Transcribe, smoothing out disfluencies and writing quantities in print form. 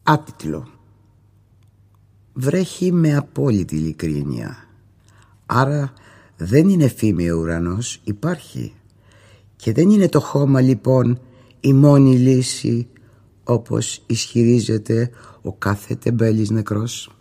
Άτιτλο. Βρέχει με απόλυτη ειλικρίνεια. Άρα δεν είναι φήμη ο ουρανός, υπάρχει. Και δεν είναι το χώμα λοιπόν η μόνη λύση, όπως ισχυρίζεται ο κάθε τεμπέλης νεκρός.